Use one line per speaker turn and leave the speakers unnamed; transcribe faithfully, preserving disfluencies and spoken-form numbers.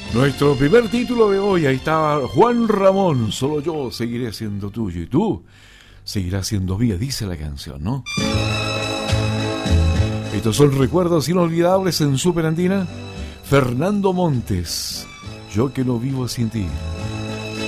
Nuestro primer título de hoy, ahí estaba Juan Ramón, solo yo seguiré siendo tuyo y tú seguirás siendo mía, dice la canción, ¿no? Estos son recuerdos inolvidables en Super Andina. Fernando Montes, yo que no vivo sin ti.